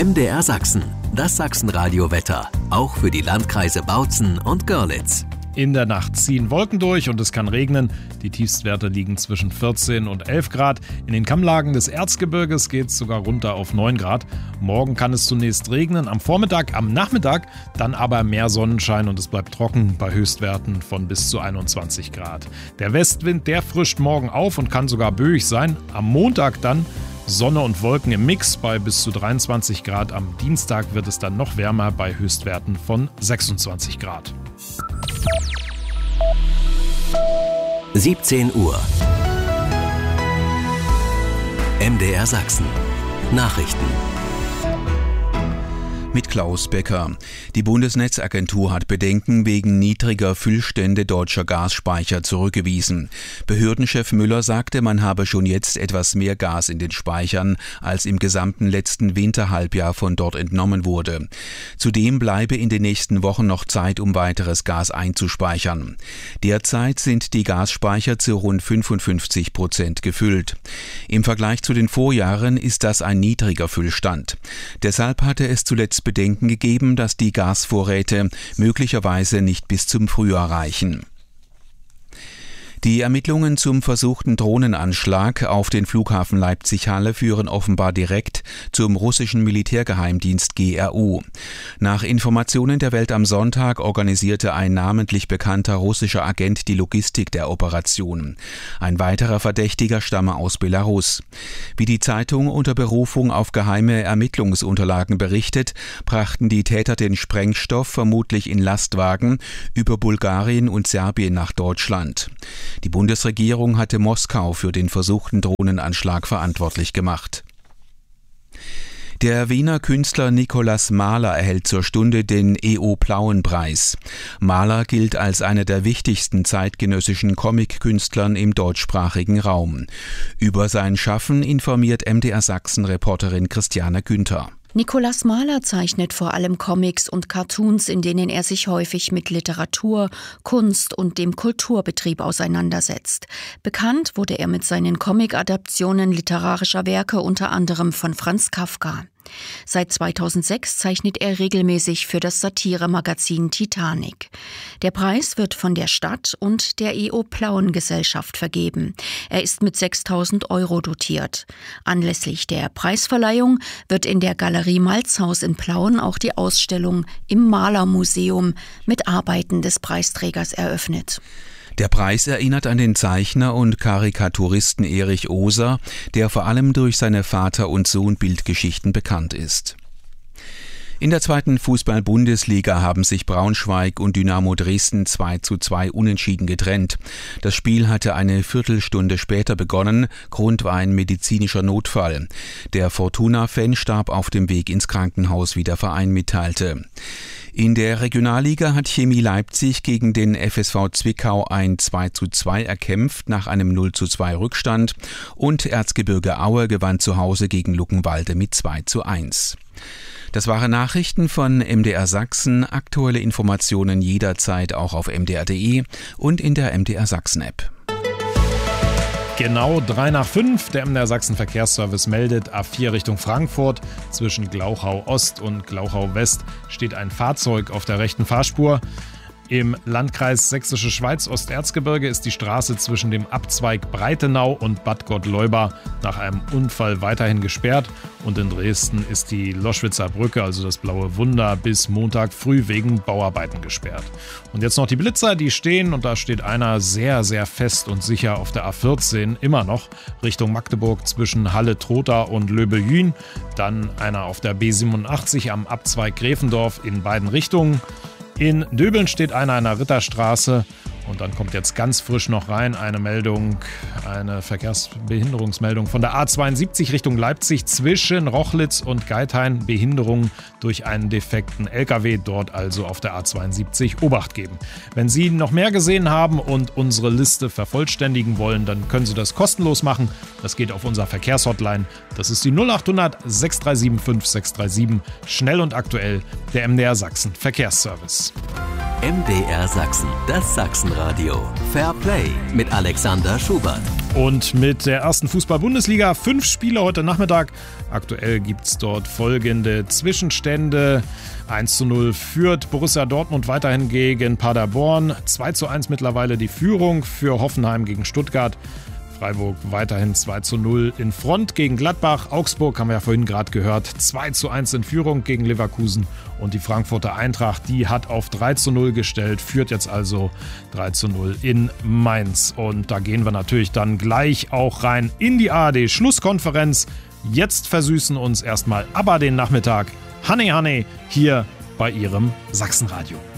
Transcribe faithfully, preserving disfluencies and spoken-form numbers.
M D R Sachsen, das Sachsenradio-Wetter, auch für die Landkreise Bautzen und Görlitz. In der Nacht ziehen Wolken durch und es kann regnen. Die Tiefstwerte liegen zwischen vierzehn und elf Grad. In den Kammlagen des Erzgebirges geht es sogar runter auf neun Grad. Morgen kann es zunächst regnen, am Vormittag, am Nachmittag dann aber mehr Sonnenschein und es bleibt trocken bei Höchstwerten von bis zu einundzwanzig Grad. Der Westwind, der frischt morgen auf und kann sogar böig sein. Am Montag dann Sonne und Wolken im Mix bei bis zu dreiundzwanzig Grad. Am Dienstag wird es dann noch wärmer bei Höchstwerten von sechsundzwanzig Grad. siebzehn Uhr. M D R Sachsen. Nachrichten. Mit Klaus Becker. Die Bundesnetzagentur hat Bedenken wegen niedriger Füllstände deutscher Gasspeicher zurückgewiesen. Behördenchef Müller sagte, man habe schon jetzt etwas mehr Gas in den Speichern, als im gesamten letzten Winterhalbjahr von dort entnommen wurde. Zudem bleibe in den nächsten Wochen noch Zeit, um weiteres Gas einzuspeichern. Derzeit sind die Gasspeicher zu rund fünfundfünfzig Prozent gefüllt. Im Vergleich zu den Vorjahren ist das ein niedriger Füllstand. Deshalb hatte es zuletzt Bedenken gegeben, dass die Gasvorräte möglicherweise nicht bis zum Frühjahr reichen. Die Ermittlungen zum versuchten Drohnenanschlag auf den Flughafen Leipzig-Halle führen offenbar direkt zum russischen Militärgeheimdienst G R U. Nach Informationen der Welt am Sonntag organisierte ein namentlich bekannter russischer Agent die Logistik der Operation. Ein weiterer Verdächtiger stamme aus Belarus. Wie die Zeitung unter Berufung auf geheime Ermittlungsunterlagen berichtet, brachten die Täter den Sprengstoff vermutlich in Lastwagen über Bulgarien und Serbien nach Deutschland. Die Bundesregierung hatte Moskau für den versuchten Drohnenanschlag verantwortlich gemacht. Der Wiener Künstler Nikolaus Mahler erhält zur Stunde den E O Plauen-Preis. Mahler gilt als einer der wichtigsten zeitgenössischen Comic-Künstlern im deutschsprachigen Raum. Über sein Schaffen informiert M D R Sachsen-Reporterin Christiane Günther. Nikolaus Mahler zeichnet vor allem Comics und Cartoons, in denen er sich häufig mit Literatur, Kunst und dem Kulturbetrieb auseinandersetzt. Bekannt wurde er mit seinen Comic-Adaptionen literarischer Werke, unter anderem von Franz Kafka. Seit zweitausendsechs zeichnet er regelmäßig für das Satiremagazin Titanic. Der Preis wird von der Stadt und der E O Plauen-Gesellschaft vergeben. Er ist mit sechstausend Euro dotiert. Anlässlich der Preisverleihung wird in der Galerie Malzhaus in Plauen auch die Ausstellung im Malermuseum mit Arbeiten des Preisträgers eröffnet. Der Preis erinnert an den Zeichner und Karikaturisten Erich Oser, der vor allem durch seine Vater- und Sohn-Bildgeschichten bekannt ist. In der zweiten Fußball-Bundesliga haben sich Braunschweig und Dynamo Dresden zwei zu zwei unentschieden getrennt. Das Spiel hatte eine Viertelstunde später begonnen. Grund war ein medizinischer Notfall. Der Fortuna-Fan starb auf dem Weg ins Krankenhaus, wie der Verein mitteilte. In der Regionalliga hat Chemie Leipzig gegen den F S V Zwickau ein zwei zu zwei erkämpft nach einem null zu zwei Rückstand und Erzgebirge Aue gewann zu Hause gegen Luckenwalde mit zwei zu eins. Das waren Nachrichten von M D R Sachsen. Aktuelle Informationen jederzeit auch auf m d r punkt d e und in der M D R Sachsen App. Genau drei nach fünf. Der M D R Sachsen Verkehrsservice meldet, A vier Richtung Frankfurt. Zwischen Glauchau Ost und Glauchau West steht ein Fahrzeug auf der rechten Fahrspur. Im Landkreis Sächsische Schweiz Osterzgebirge ist die Straße zwischen dem Abzweig Breitenau und Bad Gottleuba nach einem Unfall weiterhin gesperrt. Und in Dresden ist die Loschwitzer Brücke, also das Blaue Wunder, bis Montag früh wegen Bauarbeiten gesperrt. Und jetzt noch die Blitzer, die stehen, und da steht einer sehr, sehr fest und sicher auf der A vierzehn, immer noch Richtung Magdeburg zwischen Halle-Trotha und Löbel-Jühn. Dann einer auf der B siebenundachtzig am Abzweig Gräfendorf in beiden Richtungen. In Döbeln steht einer an der Ritterstraße und dann kommt jetzt ganz frisch noch rein eine Meldung, eine Verkehrsbehinderungsmeldung von der A zweiundsiebzig Richtung Leipzig zwischen Rochlitz und Geithain. Behinderung durch einen defekten L K W, dort also auf der A zweiundsiebzig Obacht geben. Wenn Sie noch mehr gesehen haben und unsere Liste vervollständigen wollen, dann können Sie das kostenlos machen. Das geht auf unser Verkehrshotline. Das ist die null acht hundert sechs drei sieben fünf sechs drei sieben. Schnell und aktuell, der M D R Sachsen Verkehrsservice. M D R Sachsen, das Sachsenradio. Fair Play mit Alexander Schubert. Und mit der ersten Fußball-Bundesliga fünf Spiele heute Nachmittag. Aktuell gibt es dort folgende Zwischenstände. eins zu null führt Borussia Dortmund weiterhin gegen Paderborn. zwei zu eins mittlerweile die Führung für Hoffenheim gegen Stuttgart. Freiburg weiterhin zwei zu null in Front gegen Gladbach. Augsburg, haben wir ja vorhin gerade gehört, zwei zu eins in Führung gegen Leverkusen. Und die Frankfurter Eintracht, die hat auf drei zu null gestellt, führt jetzt also drei zu null in Mainz. Und da gehen wir natürlich dann gleich auch rein in die A R D-Schlusskonferenz. Jetzt versüßen uns erstmal aber den Nachmittag Hanne Hanne hier bei Ihrem Sachsenradio.